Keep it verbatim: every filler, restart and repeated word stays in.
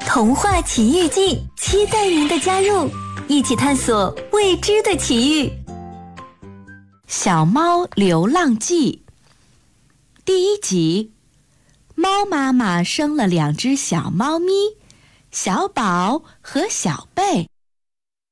童话奇遇记，期待您的加入，一起探索未知的奇遇。 小猫流浪记第一集，猫妈妈生了两只小猫咪，小宝和小贝。